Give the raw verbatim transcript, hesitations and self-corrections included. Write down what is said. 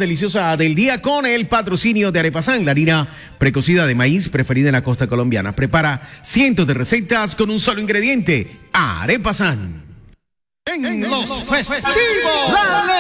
deliciosa del día con el patrocinio de Arepasan, la harina precocida de maíz preferida en la costa colombiana. Prepara cientos de recetas con un solo ingrediente, Arepasan. En los festivos, ¡Dale!